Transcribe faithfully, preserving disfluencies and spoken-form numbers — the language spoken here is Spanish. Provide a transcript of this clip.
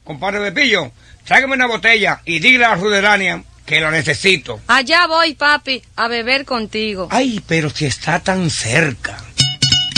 Compadre Pepillo, tráigame una botella y dile a Ruderania que lo necesito. Allá voy, papi, a beber contigo. Ay, pero si está tan cerca.